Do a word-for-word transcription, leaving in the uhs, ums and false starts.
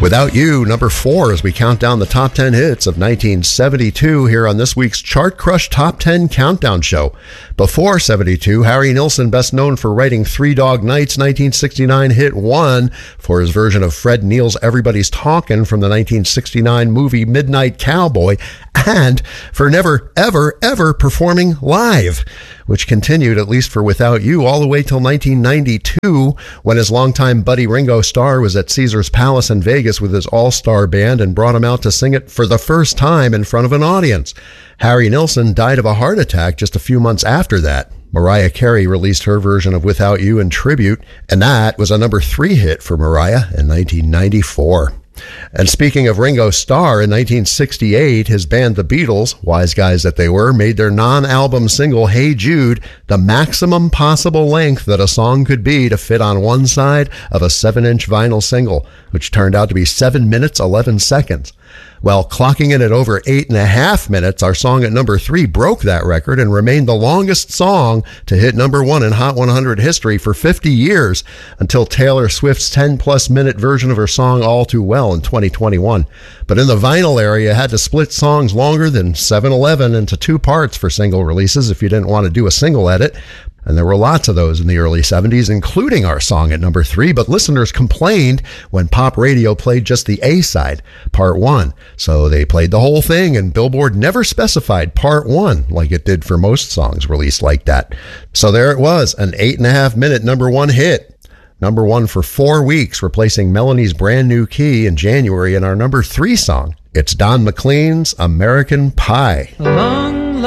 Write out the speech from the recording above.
Without You, number four, as we count down the top ten hits of nineteen seventy-two here on this week's Chart Crush Top ten Countdown Show. Before seventy-two, Harry Nilsson, best known for writing Three Dog Night's nineteen sixty-nine hit One for his version of Fred Neil's Everybody's Talkin' from the nineteen sixty-nine movie Midnight Cowboy, and for never, ever, ever performing live, which continued, at least for Without You, all the way till nineteen ninety-two, when his longtime buddy Ringo Starr was at Caesars Palace in Vegas with his all-star band and brought him out to sing it for the first time in front of an audience. Harry Nilsson died of a heart attack just a few months after that. Mariah Carey released her version of Without You in tribute, and that was a number three hit for Mariah in nineteen ninety-four. And speaking of Ringo Starr, in nineteen sixty-eight, his band The Beatles, wise guys that they were, made their non-album single Hey Jude the maximum possible length that a song could be to fit on one side of a seven-inch vinyl single, which turned out to be seven minutes, eleven seconds. Well, clocking in at over eight and a half minutes, our song at number three broke that record and remained the longest song to hit number one in Hot one hundred history for fifty years, until Taylor Swift's ten-plus minute version of her song All Too Well in twenty twenty-one. But in the vinyl area, you had to split songs longer than seven eleven into two parts for single releases if you didn't want to do a single edit. And there were lots of those in the early seventies, including our song at number three, but listeners complained when pop radio played just the A-side, part one. So they played the whole thing, and Billboard never specified part one like it did for most songs released like that. So there it was, an eight and a half minute number one hit. Number one for four weeks, replacing Melanie's Brand New Key in January, and our number three song. It's Don McLean's American Pie. Alone.